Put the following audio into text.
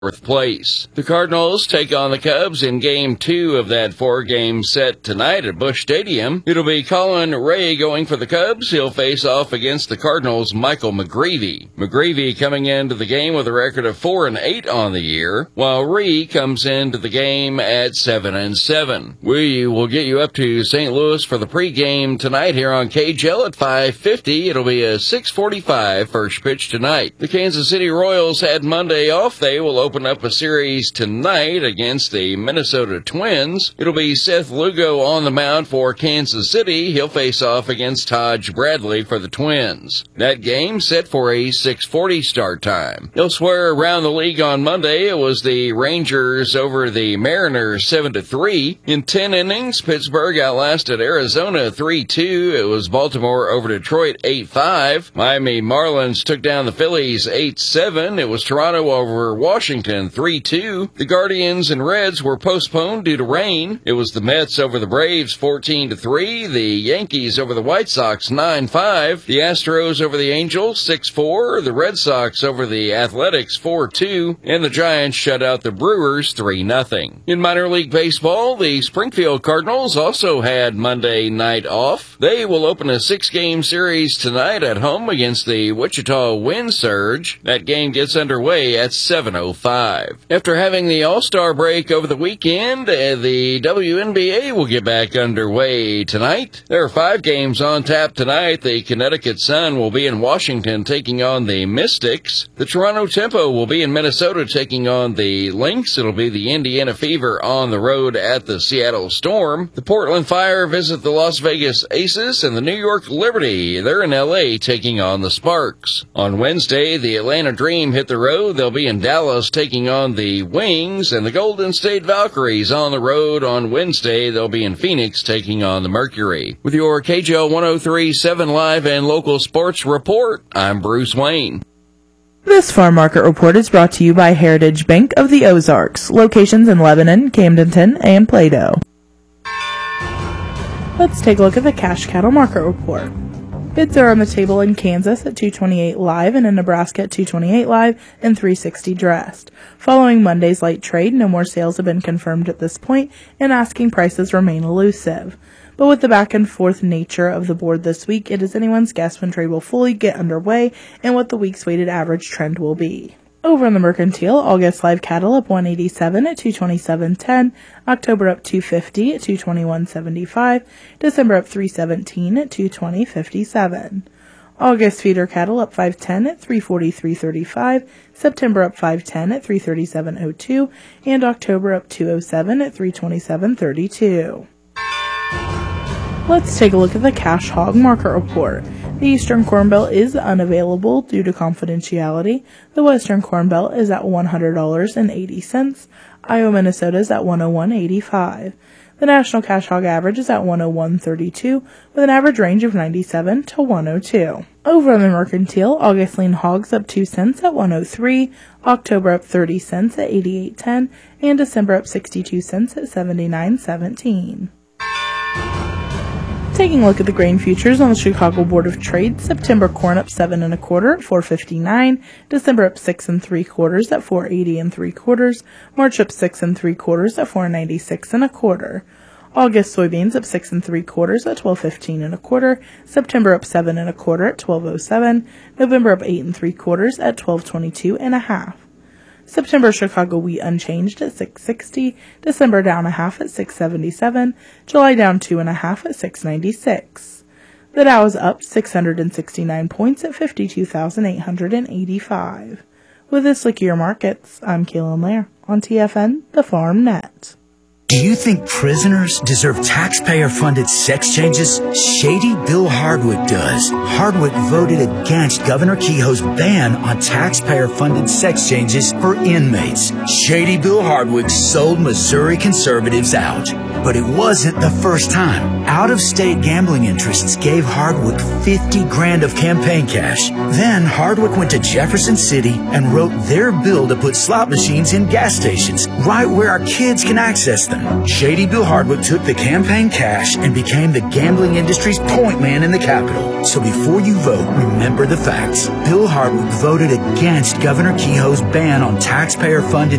fourth place. The Cardinals take on the Cubs in Game 2 of that 4-game set tonight at Busch Stadium. It'll be Colin Ray going for the Cubs. He'll face off against the Cardinals' Michael McGreevy. McGreevy coming into the game with a record of 4-8 on the year, while Ray comes into the game at 7-7. We will get you up to St. Louis for the pregame tonight here on KGL at 5:50. It'll be a 6:45 first pitch tonight. The Kansas City Royals had Monday off. They will open up a series tonight against the Minnesota Twins. It'll be Seth Lugo on the mound for Kansas City. He'll face off against Taj Bradley for the Twins. That game set for a 6:40 start time. Elsewhere around the league on Monday, it was the Rangers over the Mariners 7-3. In 10 innings, Pittsburgh outlasted Arizona 3-2. It was Baltimore over Detroit 8-5. Miami Marlins took down the Phillies 8-7. It was Toronto over Washington 3-2. The Guardians and Reds were postponed due to rain. It was the Mets over the Braves 14-3. The Yankees over the White Sox 9-5. The Astros over the Angels 6-4. The Red Sox over the Athletics 4-2. And the Giants shut out the Brewers 3-0. In minor league baseball, the Springfield Cardinals also had Monday night off. They will open a 6-game series tonight at home against the Wichita Wind Surge. That game gets underway at 7:05. After having the All-Star break over the weekend, the WNBA will get back underway tonight. There are 5 games on tap tonight. The Connecticut Sun will be in Washington taking on the Mystics. The Toronto Tempo will be in Minnesota taking on the Lynx. It'll be the Indiana Fever on the road at the Seattle Storm. The Portland Fire visit the Las Vegas Aces, and the New York Liberty, they're in LA taking on the Sparks. On Wednesday, the Atlanta Dream hit the road. They'll be in Dallas taking on the Wings, and the Golden State Valkyries on the road on Wednesday. They'll be in Phoenix taking on the Mercury. With your KGL 103.7 live and local sports report, I'm Bruce Wayne. This farm market report is brought to you by Heritage Bank of the Ozarks, locations in Lebanon, Camdenton, and Plato. Let's take a look at the cash cattle market report. Bids are on the table in Kansas at $228 live and in Nebraska at $228 live and $360 dressed. Following Monday's light trade, no more sales have been confirmed at this point, and asking prices remain elusive. But with the back and forth nature of the board this week, it is anyone's guess when trade will fully get underway and what the week's weighted average trend will be. Over in the Mercantile, August live cattle up 187 at 227.10, October up 250 at 221.75, December up 317 at 220.57. August feeder cattle up 510 at 343.35, September up 510 at 337.02, and October up 207 at 327.32. Let's take a look at the cash hog market report. The Eastern Corn Belt is unavailable due to confidentiality. The Western Corn Belt is at $100.80. Iowa, Minnesota is at $101.85. The national cash hog average is at $101.32 with an average range of 97 to 102. Over on the Mercantile, August lean hogs up 2 cents at 103, October up 30 cents at 88.10, and December up 62 cents at 79.17. Taking a look at the grain futures on the Chicago Board of Trade, September corn up 7 1/4 at 4.59, December up 6 3/4 at 4.80 3/4, March up 6 3/4 at 4.96 1/4. August soybeans up 6 3/4 at 12.15 1/4, September up 7 1/4 at 12.07, November up 8 3/4 at 12.22 1/2. September Chicago wheat unchanged at 6.60, December down 1/2 at 6.77, July down 2 1/2 at 6.96. The Dow is up 669 points at 52,885. With this look at your markets, I'm Kaylin Lair on TFN, the Farm Net. Do you think prisoners deserve taxpayer-funded sex changes? Shady Bill Hardwick does. Hardwick voted against Governor Kehoe's ban on taxpayer-funded sex changes for inmates. Shady Bill Hardwick sold Missouri conservatives out. But it wasn't the first time. Out-of-state gambling interests gave Hardwick 50 grand of campaign cash. Then Hardwick went to Jefferson City and wrote their bill to put slot machines in gas stations, right where our kids can access them. man. Shady Bill Hardwick took the campaign cash and became the gambling industry's point man in the Capitol. So before you vote, remember the facts. Bill Hardwick voted against Governor Kehoe's ban on taxpayer-funded